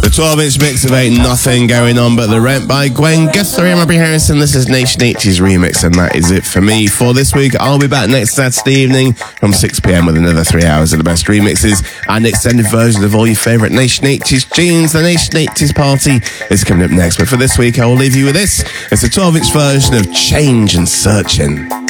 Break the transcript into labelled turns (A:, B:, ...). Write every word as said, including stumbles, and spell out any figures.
A: The twelve inch mix of Ain't Nothing Going On But The Rent by Gwen Guthrie and Robbie Harrison. This is Nation H's remix, and that is it for me for this week. I'll be back next Saturday evening from six p.m. with another three hours of the best remixes and extended versions of all your favourite Nation H's tunes. The Nation H's party is coming up next, but for this week I will leave you with this. It's a twelve inch version of Change and Searching.